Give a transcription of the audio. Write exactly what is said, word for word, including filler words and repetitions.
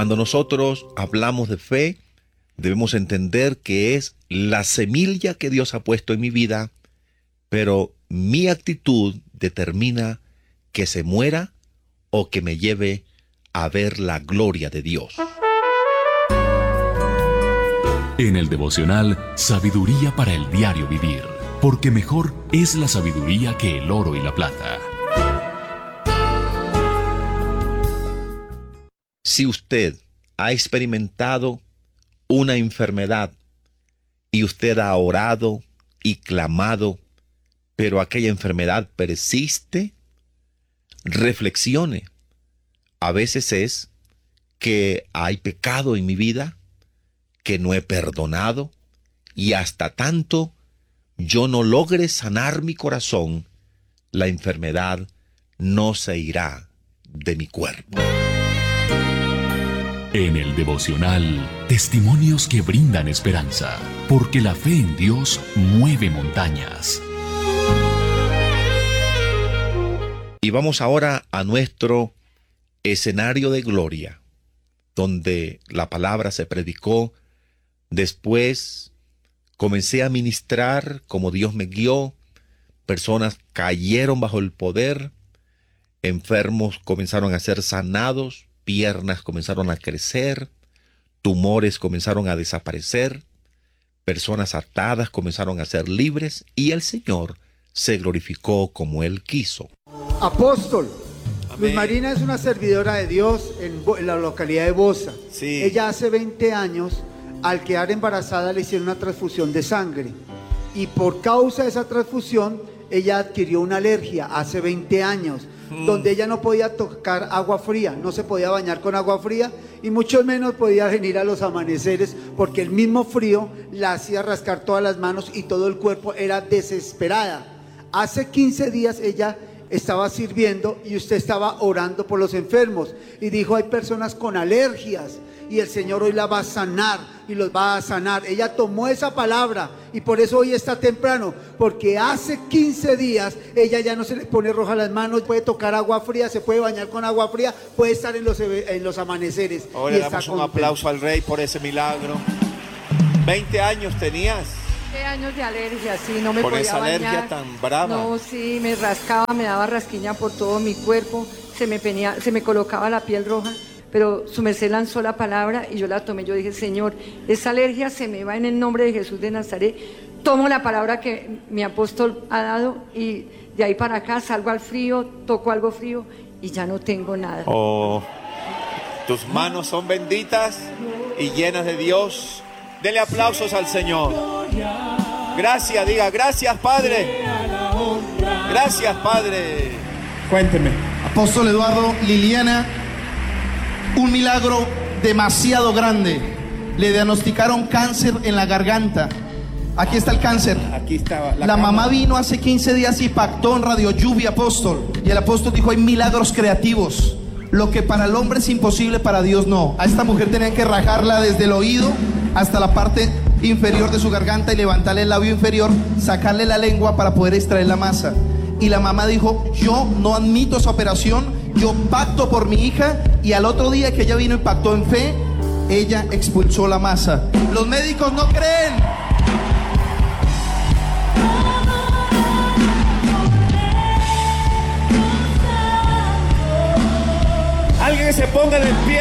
Cuando nosotros hablamos de fe, debemos entender que es la semilla que Dios ha puesto en mi vida, pero mi actitud determina que se muera o que me lleve a ver la gloria de Dios. En el devocional, sabiduría para el diario vivir, porque mejor es la sabiduría que el oro y la plata. Si usted ha experimentado una enfermedad y usted ha orado y clamado, pero aquella enfermedad persiste, reflexione. A veces es que hay pecado en mi vida, que no he perdonado, y hasta tanto yo no logre sanar mi corazón, la enfermedad no se irá de mi cuerpo. En el devocional, testimonios que brindan esperanza, porque la fe en Dios mueve montañas. Y vamos ahora a nuestro escenario de gloria, donde la palabra se predicó. Después comencé a ministrar como Dios me guió. Personas cayeron bajo el poder. Enfermos comenzaron a ser sanados. Piernas comenzaron a crecer. Tumores comenzaron a desaparecer. Personas atadas comenzaron a ser libres. Y el Señor se glorificó como Él quiso. Apóstol. Amén. Luz Marina es una servidora de Dios en, Bo- en la localidad de Bosa. Sí. Ella hace veinte años, al quedar embarazada, le hicieron una transfusión de sangre. Y por causa de esa transfusión, ella adquirió una alergia hace veinte años, mm. donde ella no podía tocar agua fría, no se podía bañar con agua fría y mucho menos podía venir a los amaneceres porque el mismo frío la hacía rascar todas las manos y todo el cuerpo, era desesperada. Hace quince días ella estaba sirviendo y usted estaba orando por los enfermos y dijo: hay personas con alergias y el Señor hoy la va a sanar y los va a sanar. Ella tomó esa palabra y por eso hoy está temprano, porque hace quince días ella ya no se le pone roja las manos, puede tocar agua fría, se puede bañar con agua fría, puede estar en los, en los amaneceres. Ahora le damos un aplauso al Rey por ese milagro. veinte años tenías. veinte años de alergia, sí, no me Por podía esa bañar. alergia tan brava. No, sí, me rascaba, me daba rasquiña por todo mi cuerpo, se me penía, se me colocaba la piel roja, pero su merced lanzó la palabra y yo la tomé. Yo dije: Señor, esa alergia se me va en el nombre de Jesús de Nazaret. Tomo la palabra que mi apóstol ha dado y de ahí para acá salgo al frío, toco algo frío y ya no tengo nada. Oh, tus manos son benditas y llenas de Dios. Dele aplausos al Señor. Gracias, diga: gracias, Padre. Gracias, Padre. Cuénteme. Apóstol Eduardo, Liliana, un milagro demasiado grande. Le diagnosticaron cáncer en la garganta. Aquí está el cáncer. Aquí estaba La, la mamá vino hace quince días y pactó en Radio Lluvia, apóstol. Y el apóstol dijo: hay milagros creativos. Lo que para el hombre es imposible, para Dios no. A esta mujer tenían que rajarla desde el oído hasta la parte inferior de su garganta y levantarle el labio inferior, sacarle la lengua para poder extraer la masa. Y la mamá dijo: yo no admito esa operación, yo pacto por mi hija. Y al otro día que ella vino y pactó en fe, ella expulsó la masa. Los médicos no creen. Alguien que se ponga de pie.